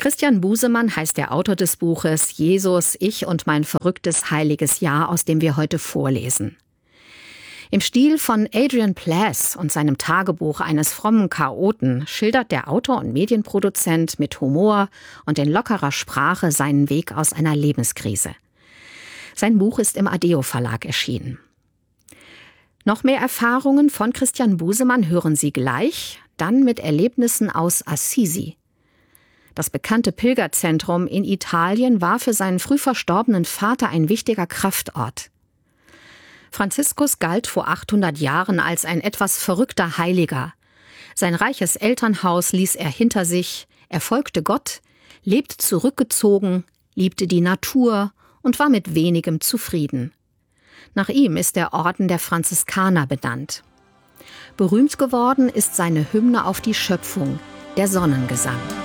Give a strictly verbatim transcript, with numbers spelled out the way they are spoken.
Christian Busemann heißt der Autor des Buches Jesus, ich und mein verrücktes heiliges Jahr, aus dem wir heute vorlesen. Im Stil von Adrian Plass und seinem Tagebuch eines frommen Chaoten schildert der Autor und Medienproduzent mit Humor und in lockerer Sprache seinen Weg aus einer Lebenskrise. Sein Buch ist im Adeo Verlag erschienen. Noch mehr Erfahrungen von Christian Busemann hören Sie gleich, dann mit Erlebnissen aus Assisi. Das bekannte Pilgerzentrum in Italien war für seinen früh verstorbenen Vater ein wichtiger Kraftort. Franziskus galt vor achthundert Jahren als ein etwas verrückter Heiliger. Sein reiches Elternhaus ließ er hinter sich, er folgte Gott, lebte zurückgezogen, liebte die Natur und war mit wenigem zufrieden. Nach ihm ist der Orden der Franziskaner benannt. Berühmt geworden ist seine Hymne auf die Schöpfung, der Sonnengesang.